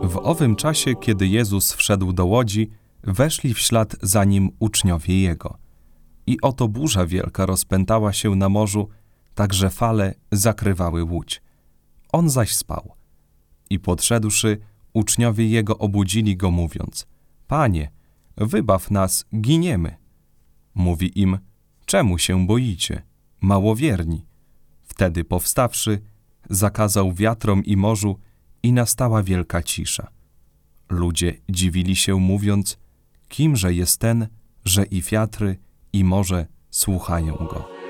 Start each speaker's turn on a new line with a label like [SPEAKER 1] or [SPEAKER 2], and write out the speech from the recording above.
[SPEAKER 1] W owym czasie, kiedy Jezus wszedł do łodzi, weszli w ślad za nim uczniowie Jego. I oto burza wielka rozpętała się na morzu, tak że fale zakrywały łódź. On zaś spał. I podszedłszy, uczniowie Jego obudzili Go, mówiąc: Panie, wybaw nas, giniemy. Mówi im: czemu się boicie, małowierni? Wtedy powstawszy, zakazał wiatrom i morzu i nastała wielka cisza. Ludzie dziwili się, mówiąc: kimże jest ten, że i wiatry, i morze słuchają Go.